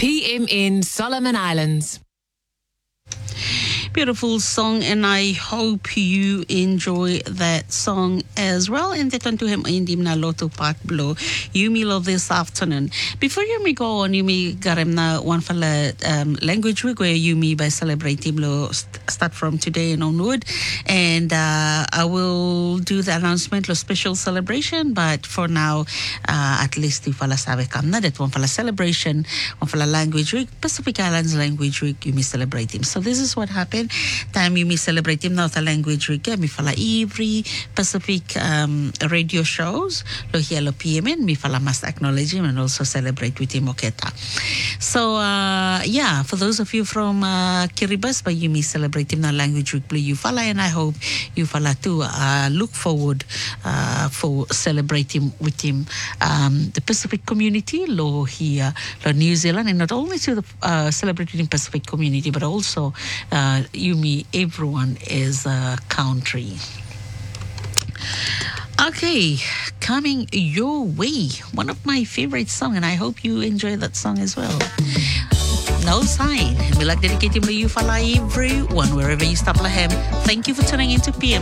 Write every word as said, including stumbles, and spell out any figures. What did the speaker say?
P M in Solomon Islands. Beautiful song, and I hope you enjoy that song as well. And that to him indim na loto part blow Yumi love this afternoon. Before you may go on, Yumi garem na one fala um, language week where Yumi by celebrating lo start from today and onward. And uh, I will do the announcement lo special celebration, but for now, uh, at least if fala sabe kam na that one fala celebration, one fala language week, Pacific Islands language week, Yumi celebrating. So this is what happened. Time you may celebrate him now the language week. Me fala every Pacific um, radio shows. Lo hielo P M N. Me fala must acknowledge him and also celebrate with him. Oketa. So uh, yeah, for those of you from uh, Kiribati, but you may celebrate him now language week. You fala, and I hope you fala too. Uh, look forward uh, for celebrating with him um, the Pacific community. Lo here, lo New Zealand, and not only to the uh, celebrating in Pacific community, but also. Uh, you, me, everyone is a country. Okay, coming your way. One of my favorite songs, and I hope you enjoy that song as well. No Sign. And we like dedicating to you for everyone, wherever you stop lahem. Thank you for tuning in to P M